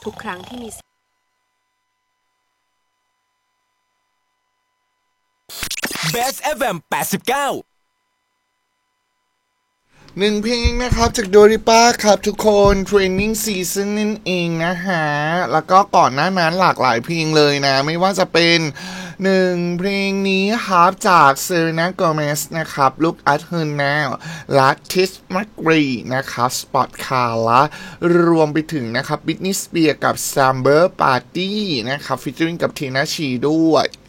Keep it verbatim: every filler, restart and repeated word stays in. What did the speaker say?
ทุกครั้งที่มีเบส เอฟ เอ็ม แปดสิบเก้าหนึ่งเพลงนะครับจากโดริป้าครับทุกคนเทรนนิ่งซีซั่นนั่นเองนะฮะแล้วก็ก่อนหน้านั้นหลากหลายเพลงเลยนะไม่ว่าจะเป็นหนึ่งเพลงนี้ครับจากเซเรนาโกเมสนะครับ Look at Her Now และทิสมักรีนะครับ Spot Kala รวมไปถึงนะครับบิทนีย์สเปียร์กับ Summer Party นะครับฟีเจอริ่งกับทีนาชีด้วย